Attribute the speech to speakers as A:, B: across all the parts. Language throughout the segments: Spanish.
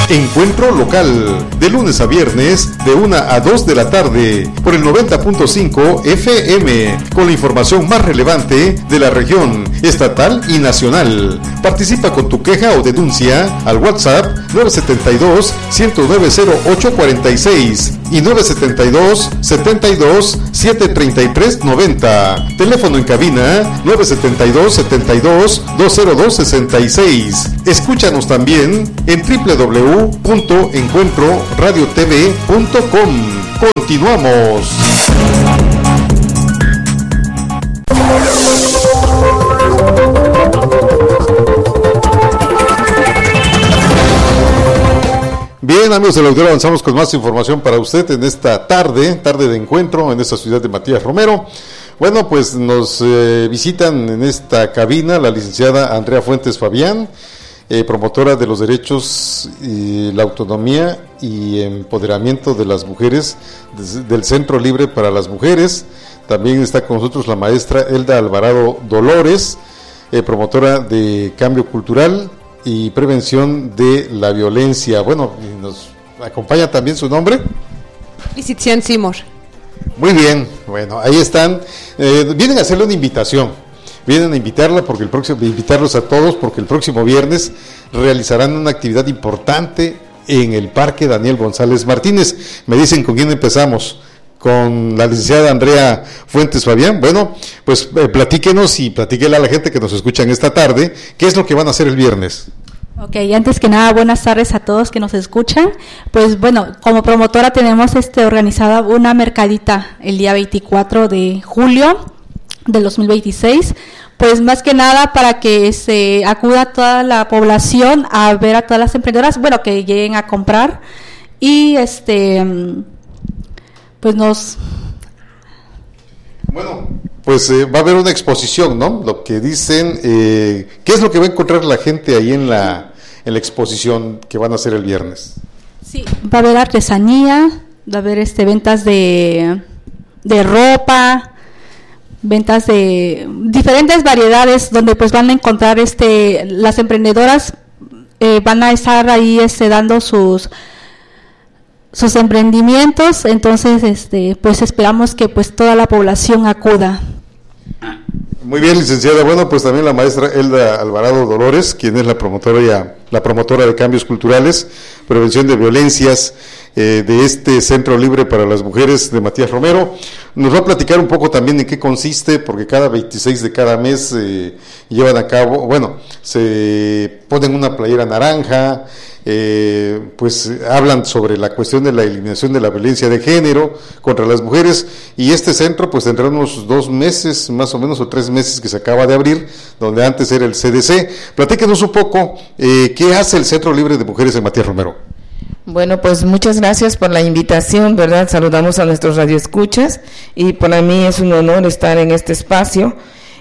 A: Encuentro local, de lunes a viernes, de 1 a 2 de la tarde, por el 90.5 FM, con la información más relevante de la región, estatal y nacional. Participa con tu queja o denuncia al WhatsApp 972-109-0846 y 972-72-733-90. Teléfono en cabina 972-72-202-66. Escúchanos también en www.encuentroradiotv.com. Continuamos. Bien, amigos del auditorio, avanzamos con más información para usted en esta tarde de encuentro en esta ciudad de Matías Romero. Bueno, pues nos visitan en esta cabina la licenciada Andrea Fuentes Fabián, promotora de los derechos y la autonomía y empoderamiento de las mujeres del Centro Libre para las Mujeres. También está con nosotros la maestra Elda Alvarado Dolores, promotora de cambio cultural y prevención de la violencia. Bueno, nos acompaña también su nombre.
B: Isitzian Simor.
A: Muy bien, bueno, ahí están. Vienen a hacerle una invitación. Vienen a invitarlos a todos porque el próximo viernes realizarán una actividad importante en el Parque Daniel González Martínez. Me dicen con quién empezamos. Con la licenciada Andrea Fuentes Fabián. Bueno, pues platíquenos y platíquele a la gente que nos escuchan esta tarde, ¿qué es lo que van a hacer el viernes?
C: Ok, antes que nada, buenas tardes a todos que nos escuchan. Pues bueno, como promotora tenemos organizada una mercadita el día 24 de julio del 2026, pues más que nada para que se acuda toda la población a ver a todas las emprendedoras, bueno, que lleguen a comprar y pues
A: Bueno, pues va a haber una exposición, ¿no? Lo que dicen, ¿qué es lo que va a encontrar la gente ahí en la exposición que van a hacer el viernes?
C: Sí, va a haber artesanía, va a haber ventas de ropa, ventas de diferentes variedades donde pues van a encontrar las emprendedoras van a estar ahí dando sus emprendimientos, entonces pues esperamos que pues toda la población acuda.
A: Muy bien, licenciada. Bueno, pues también la maestra Elda Alvarado Dolores, quien es la promotora de cambios culturales, prevención de violencias de este Centro Libre para las Mujeres de Matías Romero, nos va a platicar un poco también en qué consiste, porque cada 26 de cada mes llevan a cabo, bueno, se ponen una playera naranja, pues hablan sobre la cuestión de la eliminación de la violencia de género contra las mujeres, y este centro pues tendrá unos 2 meses más o menos, o 3 meses que se acaba de abrir, donde antes era el CDC. Platíquenos un poco, ¿qué hace el Centro Libre de Mujeres de Matías Romero?
D: Bueno, pues muchas gracias por la invitación, ¿verdad? Saludamos a nuestros radioescuchas y para mí es un honor estar en este espacio.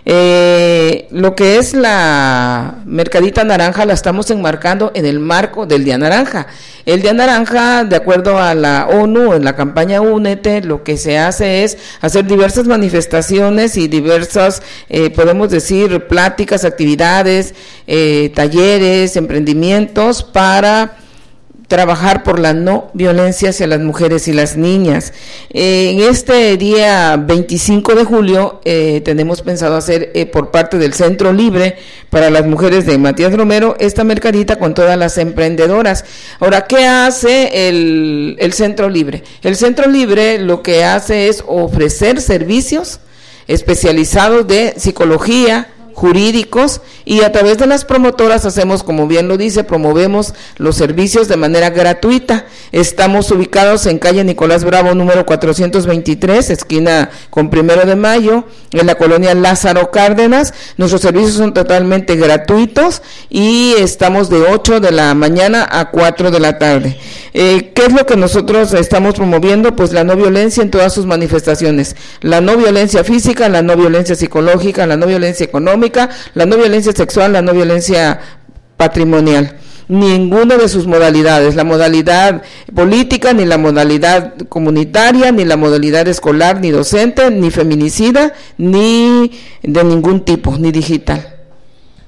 D: Lo que es la Mercadita Naranja la estamos enmarcando en el marco del Día Naranja. El Día Naranja, de acuerdo a la ONU, en la campaña Únete, lo que se hace es hacer diversas manifestaciones y diversas, podemos decir, pláticas, actividades, talleres, emprendimientos para trabajar por la no violencia hacia las mujeres y las niñas. En este día 25 de julio tenemos pensado hacer por parte del Centro Libre para las Mujeres de Matías Romero esta mercadita con todas las emprendedoras. Ahora, ¿qué hace el Centro Libre? El Centro Libre lo que hace es ofrecer servicios especializados de psicología, jurídicos, y a través de las promotoras hacemos, como bien lo dice, promovemos los servicios de manera gratuita. Estamos ubicados en calle Nicolás Bravo número 423, esquina con 1 de Mayo, en la colonia Lázaro Cárdenas. Nuestros servicios son totalmente gratuitos y estamos de 8 de la mañana a 4 de la tarde. ¿Qué es lo que nosotros estamos promoviendo? Pues la no violencia en todas sus manifestaciones, la no violencia física, la no violencia psicológica, la no violencia económica, la no violencia sexual, la no violencia patrimonial. Ninguna de sus modalidades, la modalidad política, ni la modalidad comunitaria, ni la modalidad escolar, ni docente, ni feminicida, ni de ningún tipo, ni digital.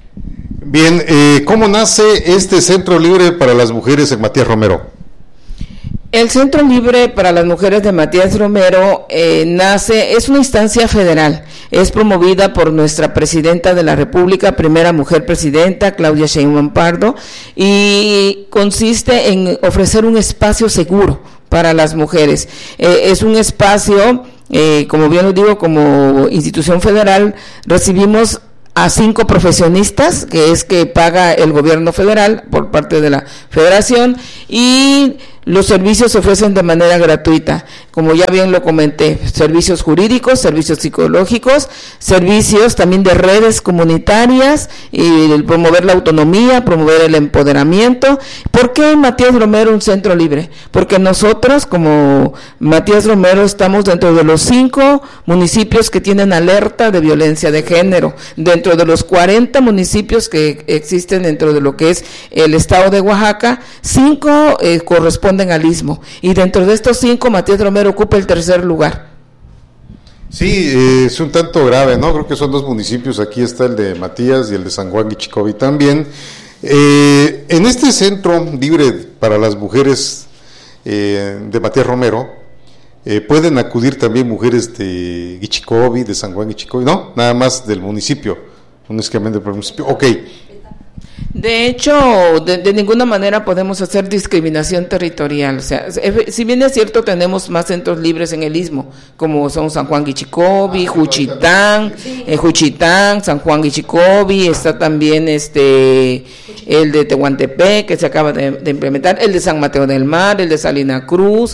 A: Bien, ¿cómo nace este Centro Libre para las Mujeres en Matías Romero?
D: El Centro Libre para las Mujeres de Matías Romero es una instancia federal, es promovida por nuestra Presidenta de la República, primera mujer presidenta, Claudia Sheinbaum Pardo, y consiste en ofrecer un espacio seguro para las mujeres. Es un espacio, como bien lo digo, como institución federal, recibimos a 5 profesionistas, que paga el gobierno federal por parte de la federación, y los servicios se ofrecen de manera gratuita, como ya bien lo comenté, servicios jurídicos, servicios psicológicos, servicios también de redes comunitarias, y el promover la autonomía, promover el empoderamiento. ¿Por qué Matías Romero un centro libre? Porque nosotros como Matías Romero estamos dentro de los 5 municipios que tienen alerta de violencia de género, dentro de los 40 municipios que existen dentro de lo que es el estado de Oaxaca, 5 corresponden al Istmo, y dentro de estos 5 Matías Romero ocupa el 3er lugar.
A: Sí, es un tanto grave, ¿no? Creo que son 2 municipios, aquí está el de Matías y el de San Juan Guichicobi también. En este Centro Libre para las Mujeres de Matías Romero, pueden acudir también mujeres de Guichicobi, de San Juan Guichicobi, ¿no? Nada más del municipio, únicamente por el municipio. Ok.
D: De hecho, de ninguna manera podemos hacer discriminación territorial. O sea, si bien es cierto, tenemos más centros libres en el Istmo, como son San Juan Guichicobi, Juchitán, San Juan Guichicobi, está también el de Tehuantepec, que se acaba de implementar, el de San Mateo del Mar, el de Salina Cruz,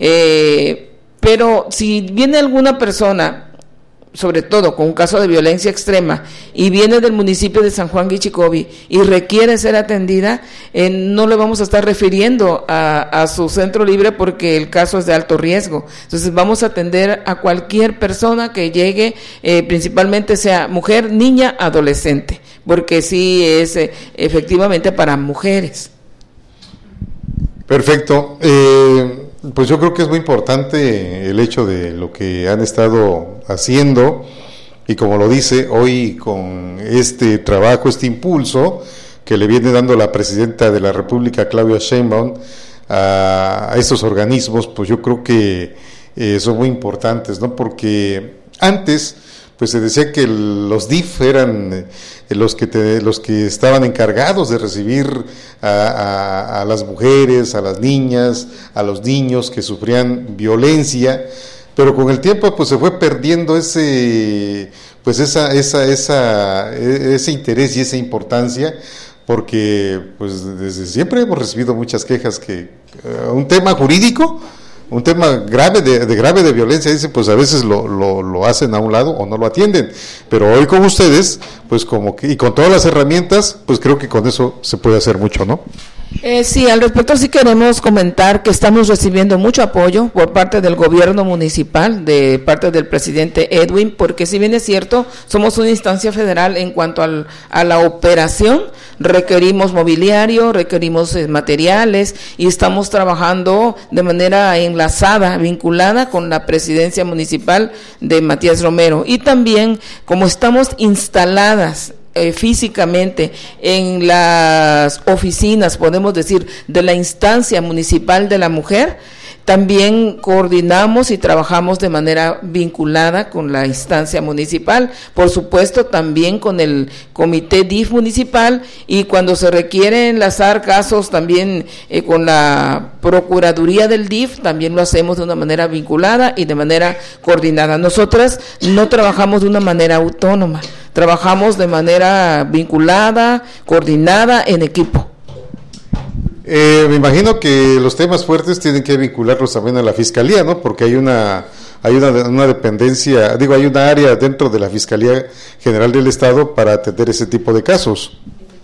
D: pero si viene alguna persona, sobre todo con un caso de violencia extrema, y viene del municipio de San Juan Guichicobi y requiere ser atendida, no le vamos a estar refiriendo a su centro libre porque el caso es de alto riesgo. Entonces vamos a atender a cualquier persona que llegue, principalmente sea mujer, niña, adolescente, porque sí es efectivamente para mujeres.
A: Perfecto. Pues yo creo que es muy importante el hecho de lo que han estado haciendo, y como lo dice hoy, con este trabajo, este impulso que le viene dando la Presidenta de la República, Claudia Sheinbaum, a estos organismos, pues yo creo que son muy importantes, ¿no? Porque antes pues se decía que los DIF eran los que estaban encargados de recibir a las mujeres, a las niñas, a los niños que sufrían violencia, pero con el tiempo pues se fue perdiendo ese interés y esa importancia, porque pues desde siempre hemos recibido muchas quejas que un tema jurídico, un tema grave de violencia, dicen, pues a veces lo hacen a un lado o no lo atienden, pero hoy con ustedes, pues como que, y con todas las herramientas, pues creo que con eso se puede hacer mucho, ¿no?
D: Sí, al respecto sí queremos comentar que estamos recibiendo mucho apoyo por parte del gobierno municipal, de parte del presidente Edwin, porque si bien es cierto, somos una instancia federal en cuanto a la operación, requerimos mobiliario, requerimos materiales, y estamos trabajando de manera enlazada, vinculada con la presidencia municipal de Matías Romero, y también como estamos instaladas físicamente en las oficinas, podemos decir, de la instancia municipal de la mujer, también coordinamos y trabajamos de manera vinculada con la instancia municipal, por supuesto también con el comité DIF municipal, y cuando se requiere enlazar casos también con la procuraduría del DIF, también lo hacemos de una manera vinculada y de manera coordinada. Nosotras no trabajamos de una manera autónoma, trabajamos de manera vinculada, coordinada, en equipo.
A: Me imagino que los temas fuertes tienen que vincularlos también a la Fiscalía, ¿no? Porque hay una dependencia, hay una área dentro de la Fiscalía General del Estado para atender ese tipo de casos.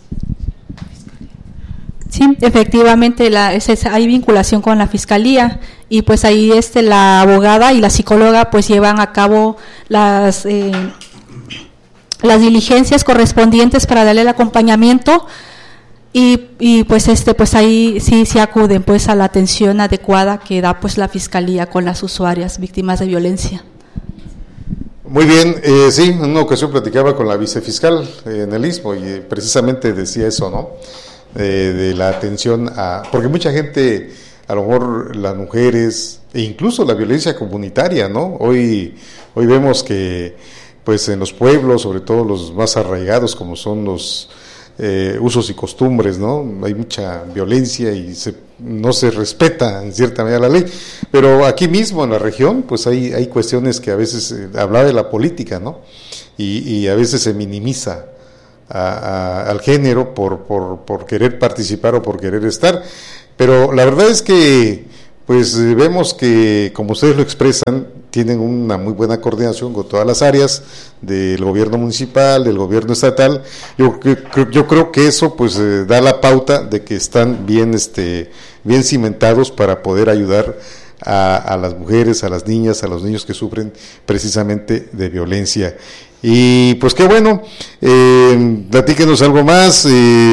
C: Sí, efectivamente hay vinculación con la Fiscalía, y pues ahí la abogada y la psicóloga pues llevan a cabo las diligencias correspondientes para darle el acompañamiento, y pues ahí sí acuden pues a la atención adecuada que da pues la Fiscalía con las usuarias víctimas de violencia.
A: Muy bien, sí, en una ocasión platicaba con la vicefiscal en el Istmo y precisamente decía eso, ¿no? De la atención a... Porque mucha gente, a lo mejor las mujeres, e incluso la violencia comunitaria, ¿no? Hoy vemos que, pues en los pueblos, sobre todo los más arraigados, como son los usos y costumbres, ¿no? Hay mucha violencia y no se respeta en cierta medida la ley, pero aquí mismo en la región pues hay cuestiones que a veces habla de la política, ¿no? Y a veces se minimiza al género por querer participar o por querer estar, pero la verdad es que pues vemos que, como ustedes lo expresan, tienen una muy buena coordinación con todas las áreas del gobierno municipal, del gobierno estatal. Yo creo que eso pues da la pauta de que están bien cimentados para poder ayudar a las mujeres, a las niñas, a los niños que sufren precisamente de violencia. Y pues qué bueno, platíquenos algo más,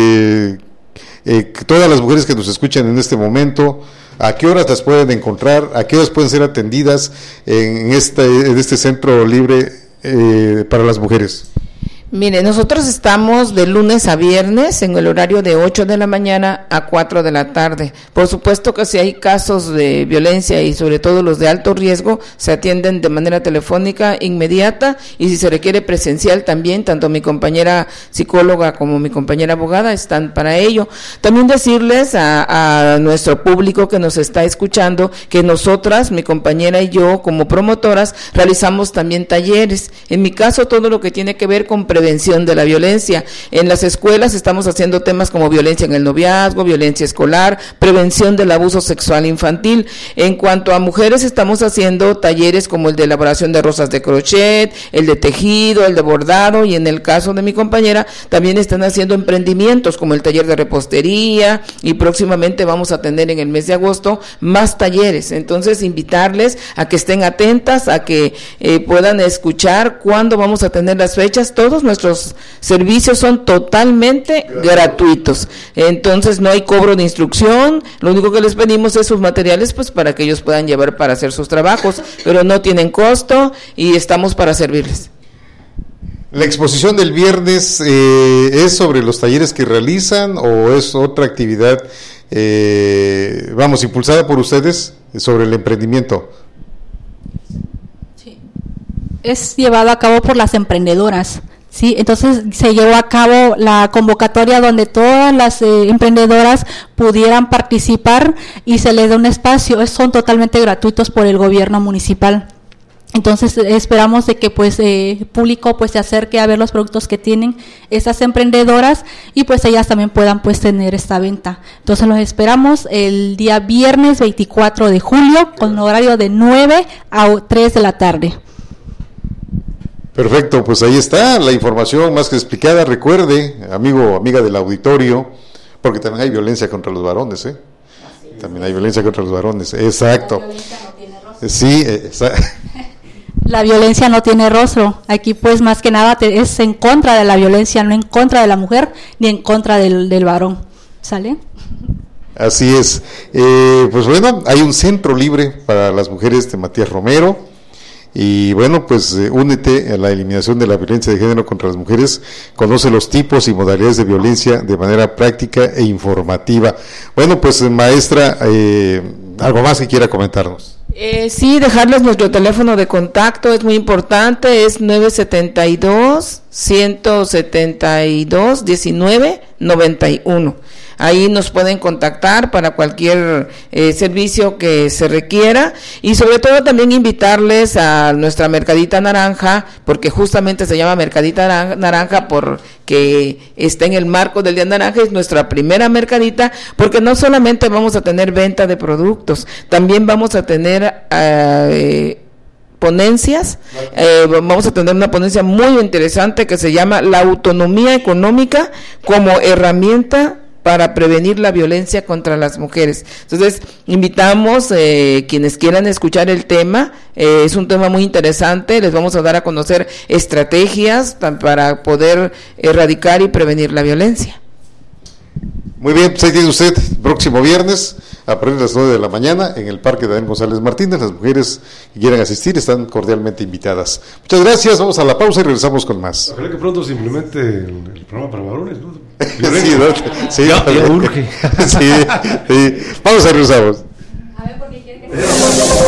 A: todas las mujeres que nos escuchan en este momento, ¿a qué horas las pueden encontrar? ¿A qué horas pueden ser atendidas en este centro libre para las mujeres?
D: Mire, nosotros estamos de lunes a viernes en el horario de 8 de la mañana a 4 de la tarde. Por supuesto que si hay casos de violencia y sobre todo los de alto riesgo, se atienden de manera telefónica inmediata, y si se requiere presencial también, tanto mi compañera psicóloga como mi compañera abogada están para ello. También decirles a nuestro público que nos está escuchando que nosotras, mi compañera y yo, como promotoras, realizamos también talleres. En mi caso, todo lo que tiene que ver con prevención de la violencia. En las escuelas estamos haciendo temas como violencia en el noviazgo, violencia escolar, prevención del abuso sexual infantil. En cuanto a mujeres, estamos haciendo talleres como el de elaboración de rosas de crochet, el de tejido, el de bordado, y en el caso de mi compañera también están haciendo emprendimientos como el taller de repostería, y próximamente vamos a tener en el mes de agosto más talleres. Entonces, invitarles a que estén atentas, a que puedan escuchar cuándo vamos a tener las fechas. Todos nuestros servicios son totalmente gratuitos, entonces no hay cobro de instrucción. Lo único que les pedimos es sus materiales pues para que ellos puedan llevar para hacer sus trabajos, pero no tienen costo y estamos para servirles.
A: ¿La exposición del viernes es sobre los talleres que realizan o es otra actividad impulsada por ustedes sobre el emprendimiento?
C: Sí. Es llevado a cabo por las emprendedoras. Sí, entonces se llevó a cabo la convocatoria donde todas las emprendedoras pudieran participar y se les da un espacio. Son totalmente gratuitos por el gobierno municipal. Entonces esperamos de que pues el público pues se acerque a ver los productos que tienen estas emprendedoras y pues ellas también puedan pues tener esta venta. Entonces los esperamos el día viernes 24 de julio con horario de 9 a 3 de la tarde.
A: Perfecto, pues ahí está la información más que explicada. Recuerde, amigo o amiga del auditorio, porque también hay violencia contra los varones, ¿eh? También hay violencia contra los varones, exacto. La violencia no tiene rostro. Sí,
C: la violencia no tiene rostro. Aquí pues más que nada es en contra de la violencia, no en contra de la mujer ni en contra del varón. ¿Sale?
A: Así es. Pues bueno, hay un centro libre para las mujeres de Matías Romero. Y bueno, pues únete a la eliminación de la violencia de género contra las mujeres, conoce los tipos y modalidades de violencia de manera práctica e informativa. Bueno, pues maestra, ¿algo más que quiera comentarnos?
D: Sí, dejarles nuestro teléfono de contacto, es muy importante, es 972-172-1991. Ahí nos pueden contactar para cualquier servicio que se requiera, y sobre todo también invitarles a nuestra Mercadita Naranja, porque justamente se llama Mercadita Naranja porque está en el marco del Día Naranja. Es nuestra primera mercadita, porque no solamente vamos a tener venta de productos, también vamos a tener ponencias. Vamos a tener una ponencia muy interesante que se llama La autonomía económica como herramienta para prevenir la violencia contra las mujeres. Entonces, invitamos quienes quieran escuchar el tema, es un tema muy interesante, les vamos a dar a conocer estrategias para poder erradicar y prevenir la violencia.
A: Muy bien, pues ahí tiene usted, próximo viernes, a partir de las 9 de la mañana en el Parque Daniel González Martínez. Las mujeres que quieran asistir están cordialmente invitadas. Muchas gracias, vamos a la pausa y regresamos con más.
E: Ojalá que pronto simplemente el programa para varones, ¿no?
A: Sí, ¿no? Sí,
E: ya urge.
A: Sí, sí. Vamos a regresamos.
C: A ver, porque quiere que